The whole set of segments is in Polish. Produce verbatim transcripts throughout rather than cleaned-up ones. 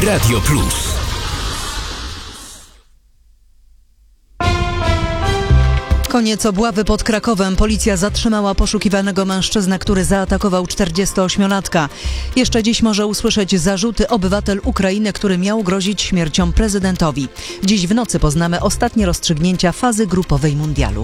Radio Plus. Koniec obławy pod Krakowem. Policja zatrzymała poszukiwanego mężczyznę, który zaatakował czterdziestoośmiolatka. Jeszcze dziś może usłyszeć zarzuty obywatel Ukrainy, który miał grozić śmiercią prezydentowi. Dziś w nocy poznamy ostatnie rozstrzygnięcia fazy grupowej mundialu.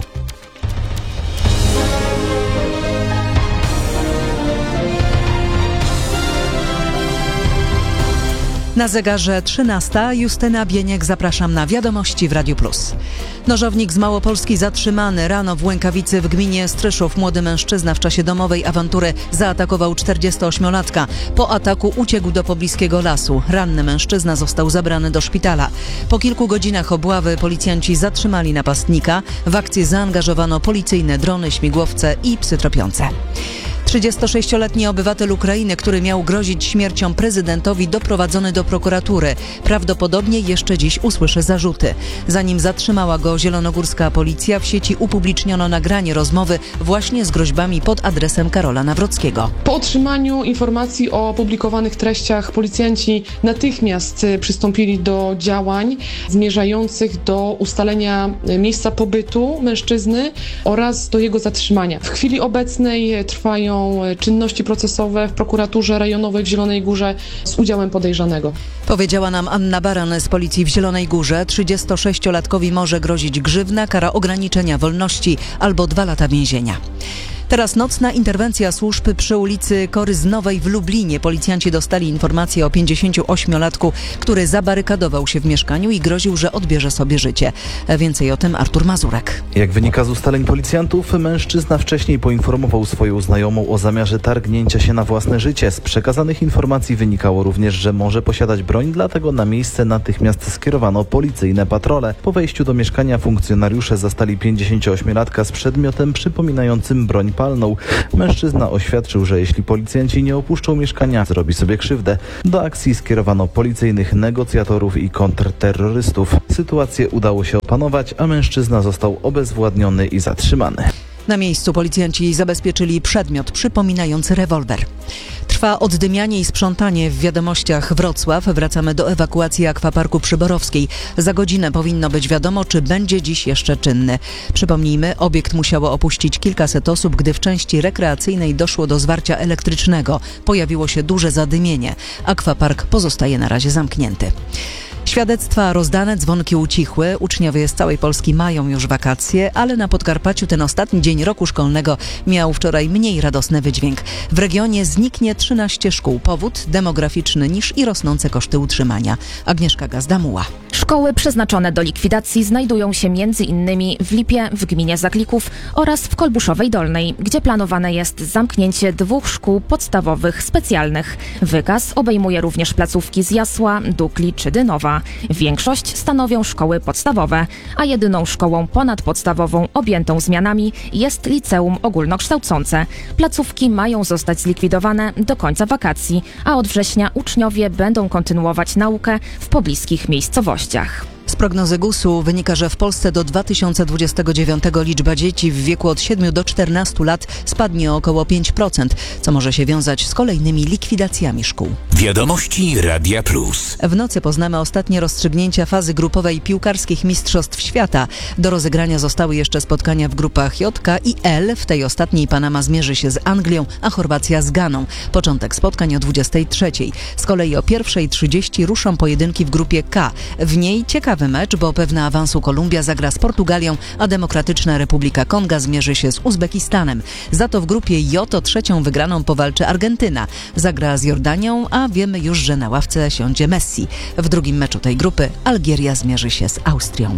Na zegarze trzynasta. Justyna Bieniek, zapraszam na wiadomości w Radiu Plus. Nożownik z Małopolski zatrzymany. Rano w Łękawicy w gminie Stryszów młody mężczyzna w czasie domowej awantury zaatakował czterdziestoośmiolatka. Po ataku uciekł do pobliskiego lasu. Ranny mężczyzna został zabrany do szpitala. Po kilku godzinach obławy policjanci zatrzymali napastnika. W akcję zaangażowano policyjne drony, śmigłowce i psy tropiące. trzydziestosześcioletni obywatel Ukrainy, który miał grozić śmiercią prezydentowi, doprowadzony do prokuratury. Prawdopodobnie jeszcze dziś usłyszy zarzuty. Zanim zatrzymała go zielonogórska policja, w sieci upubliczniono nagranie rozmowy właśnie z groźbami pod adresem Karola Nawrockiego. Po otrzymaniu informacji o opublikowanych treściach policjanci natychmiast przystąpili do działań zmierzających do ustalenia miejsca pobytu mężczyzny oraz do jego zatrzymania. W chwili obecnej trwają czynności procesowe w prokuraturze rejonowej w Zielonej Górze z udziałem podejrzanego. Powiedziała nam Anna Baran z policji w Zielonej Górze. trzydziestosześciolatkowi może grozić grzywna, kara ograniczenia wolności albo dwa lata więzienia. Teraz nocna interwencja służb przy ulicy Koryznowej w Lublinie. Policjanci dostali informację o pięćdziesięcioośmiolatku, który zabarykadował się w mieszkaniu i groził, że odbierze sobie życie. Więcej o tym Artur Mazurek. Jak wynika z ustaleń policjantów, mężczyzna wcześniej poinformował swoją znajomą o zamiarze targnięcia się na własne życie. Z przekazanych informacji wynikało również, że może posiadać broń, dlatego na miejsce natychmiast skierowano policyjne patrole. Po wejściu do mieszkania funkcjonariusze zastali pięćdziesięcioośmiolatka z przedmiotem przypominającym broń palną. Mężczyzna oświadczył, że jeśli policjanci nie opuszczą mieszkania, zrobi sobie krzywdę. Do akcji skierowano policyjnych negocjatorów i kontrterrorystów. Sytuację udało się opanować, a mężczyzna został obezwładniony i zatrzymany. Na miejscu policjanci zabezpieczyli przedmiot przypominający rewolwer. Trwa oddymianie i sprzątanie w Wiadomościach Wrocław. Wracamy do ewakuacji akwaparku Przyborowskiej. Za godzinę powinno być wiadomo, czy będzie dziś jeszcze czynny. Przypomnijmy, obiekt musiało opuścić kilkaset osób, gdy w części rekreacyjnej doszło do zwarcia elektrycznego. Pojawiło się duże zadymienie. Akwapark pozostaje na razie zamknięty. Świadectwa rozdane, dzwonki ucichły. Uczniowie z całej Polski mają już wakacje, ale na Podkarpaciu ten ostatni dzień roku szkolnego miał wczoraj mniej radosny wydźwięk. W regionie zniknie trzynaście szkół. Powód demograficzny niż i rosnące koszty utrzymania. Agnieszka Gazdamuła. Szkoły przeznaczone do likwidacji znajdują się między innymi w Lipie, w gminie Zaklików oraz w Kolbuszowej Dolnej, gdzie planowane jest zamknięcie dwóch szkół podstawowych specjalnych. Wykaz obejmuje również placówki z Jasła, Dukli czy Dynowa. Większość stanowią szkoły podstawowe, a jedyną szkołą ponadpodstawową objętą zmianami jest liceum ogólnokształcące. Placówki mają zostać zlikwidowane do końca wakacji, a od września uczniowie będą kontynuować naukę w pobliskich miejscowościach. Z prognozy gusu wynika, że w Polsce do dwa tysiące dwudziestego dziewiątego liczba dzieci w wieku od siedmiu do czternastu lat spadnie o około pięć procent, co może się wiązać z kolejnymi likwidacjami szkół. Wiadomości Radia Plus. W nocy poznamy ostatnie rozstrzygnięcia fazy grupowej piłkarskich Mistrzostw Świata. Do rozegrania zostały jeszcze spotkania w grupach J, K i L. W tej ostatniej Panama zmierzy się z Anglią, a Chorwacja z Ganą. Początek spotkań o dwudziestej trzeciej. Z kolei o pierwszej trzydzieści ruszą pojedynki w grupie K. W niej ciekawy mecz, bo pewna awansu Kolumbia zagra z Portugalią, a Demokratyczna Republika Konga zmierzy się z Uzbekistanem. Za to w grupie J o trzecią wygraną powalczy Argentyna. Zagra z Jordanią, a wiemy już, że na ławce siądzie Messi. W drugim meczu tej grupy Algieria zmierzy się z Austrią.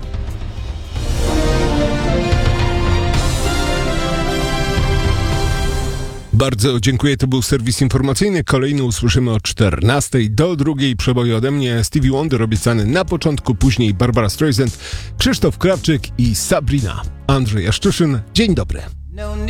Bardzo dziękuję, to był serwis informacyjny. Kolejny usłyszymy o czternastej do drugiej. Przeboju ode mnie Stevie Wonder obiecany na początku, później Barbara Streisand, Krzysztof Krawczyk i Sabrina. Andrzej Jaszczyszyn. Dzień dobry.